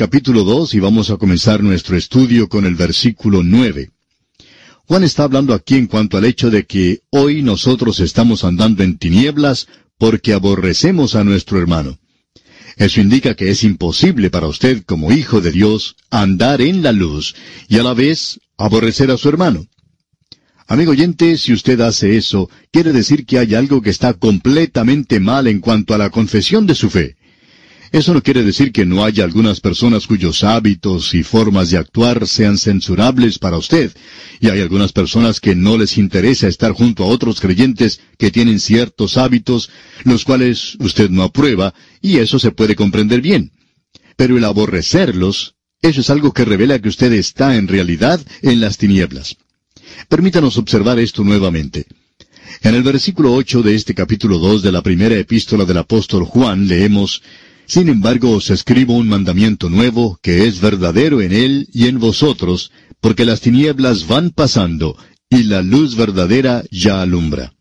capítulo 2, y vamos a comenzar nuestro estudio con el versículo 9. Juan está hablando aquí en cuanto al hecho de que hoy nosotros estamos andando en tinieblas porque aborrecemos a nuestro hermano. Eso indica que es imposible para usted, como hijo de Dios, andar en la luz y a la vez aborrecer a su hermano. Amigo oyente, si usted hace eso, quiere decir que hay algo que está completamente mal en cuanto a la confesión de su fe. Eso no quiere decir que no haya algunas personas cuyos hábitos y formas de actuar sean censurables para usted, y hay algunas personas que no les interesa estar junto a otros creyentes que tienen ciertos hábitos, los cuales usted no aprueba, y eso se puede comprender bien. Pero el aborrecerlos, eso es algo que revela que usted está en realidad en las tinieblas. Permítanos observar esto nuevamente. En el versículo 8 de este capítulo 2 de la primera epístola del apóstol Juan leemos: «Sin embargo os escribo un mandamiento nuevo, que es verdadero en él y en vosotros, porque las tinieblas van pasando, y la luz verdadera ya alumbra».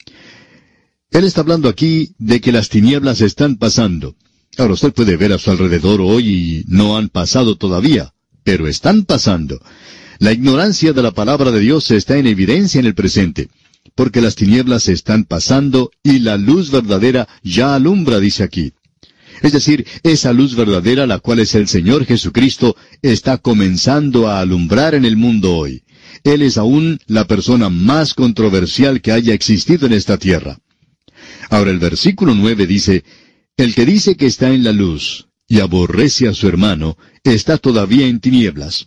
Él está hablando aquí de que las tinieblas están pasando. Ahora usted puede ver a su alrededor hoy y no han pasado todavía, pero están pasando. La ignorancia de la palabra de Dios está en evidencia en el presente, porque las tinieblas están pasando y la luz verdadera ya alumbra, dice aquí. Es decir, esa luz verdadera, la cual es el Señor Jesucristo, está comenzando a alumbrar en el mundo hoy. Él es aún la persona más controversial que haya existido en esta tierra. Ahora el versículo 9 dice: «El que dice que está en la luz y aborrece a su hermano, está todavía en tinieblas».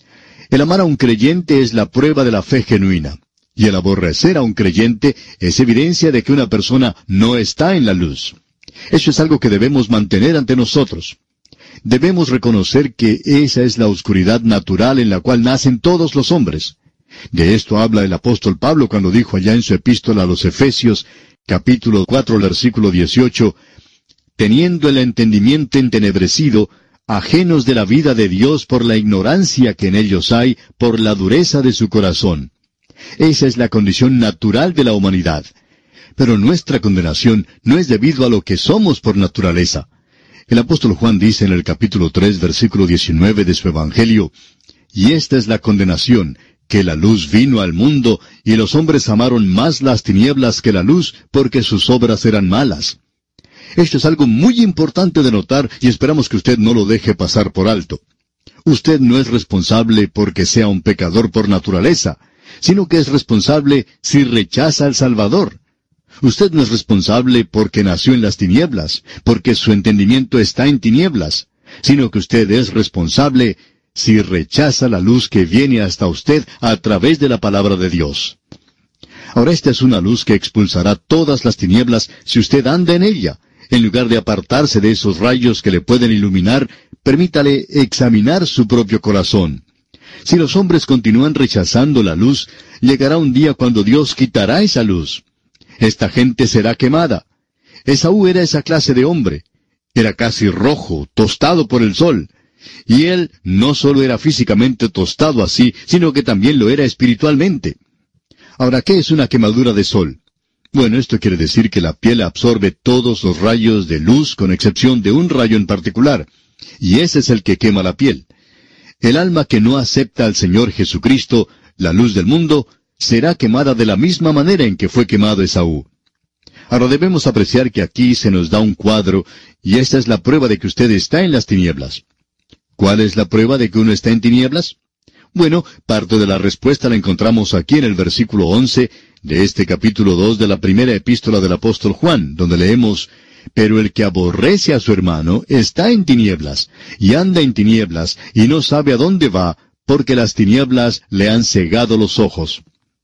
El amar a un creyente es la prueba de la fe genuina, y el aborrecer a un creyente es evidencia de que una persona no está en la luz. Eso es algo que debemos mantener ante nosotros. Debemos reconocer que esa es la oscuridad natural en la cual nacen todos los hombres. De esto habla el apóstol Pablo cuando dijo allá en su epístola a los Efesios, capítulo 4, versículo 18, «Teniendo el entendimiento entenebrecido, ajenos de la vida de Dios por la ignorancia que en ellos hay, por la dureza de su corazón». Esa es la condición natural de la humanidad. Pero nuestra condenación no es debido a lo que somos por naturaleza. El apóstol Juan dice en el capítulo 3, versículo 19 de su Evangelio: «Y esta es la condenación, que la luz vino al mundo, y los hombres amaron más las tinieblas que la luz, porque sus obras eran malas». Esto es algo muy importante de notar, y esperamos que usted no lo deje pasar por alto. Usted no es responsable porque sea un pecador por naturaleza, sino que es responsable si rechaza al Salvador. Usted no es responsable porque nació en las tinieblas, porque su entendimiento está en tinieblas, sino que usted es responsable si rechaza la luz que viene hasta usted a través de la palabra de Dios. Ahora esta es una luz que expulsará todas las tinieblas si usted anda en ella. En lugar de apartarse de esos rayos que le pueden iluminar, permítale examinar su propio corazón. Si los hombres continúan rechazando la luz, llegará un día cuando Dios quitará esa luz. Esta gente será quemada. Esaú era esa clase de hombre. Era casi rojo, tostado por el sol. Y él no solo era físicamente tostado así, sino que también lo era espiritualmente. Ahora, ¿qué es una quemadura de sol? Bueno, esto quiere decir que la piel absorbe todos los rayos de luz, con excepción de un rayo en particular, y ese es el que quema la piel. El alma que no acepta al Señor Jesucristo, la luz del mundo, será quemada de la misma manera en que fue quemado Esaú. Ahora debemos apreciar que aquí se nos da un cuadro, y esta es la prueba de que usted está en las tinieblas. ¿Cuál es la prueba de que uno está en tinieblas? Bueno, parte de la respuesta la encontramos aquí en el versículo 11 de este capítulo 2 de la primera epístola del apóstol Juan, donde leemos: «Pero el que aborrece a su hermano está en tinieblas, y anda en tinieblas, y no sabe a dónde va, porque las tinieblas le han cegado los ojos».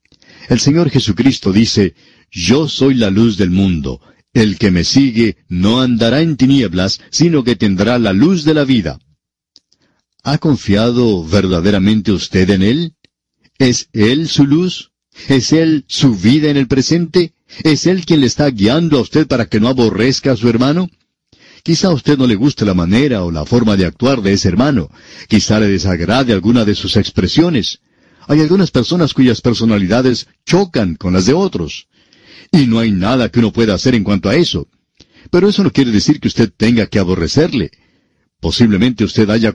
El Señor Jesucristo dice: «Yo soy la luz del mundo. El que me sigue no andará en tinieblas, sino que tendrá la luz de la vida». ¿Ha confiado verdaderamente usted en Él? ¿Es Él su luz? ¿Es Él su vida en el presente? ¿Es Él quien le está guiando a usted para que no aborrezca a su hermano? Quizá a usted no le guste la manera o la forma de actuar de ese hermano. Quizá le desagrade alguna de sus expresiones. Hay algunas personas cuyas personalidades chocan con las de otros. Y no hay nada que uno pueda hacer en cuanto a eso. Pero eso no quiere decir que usted tenga que aborrecerle. Posiblemente usted haya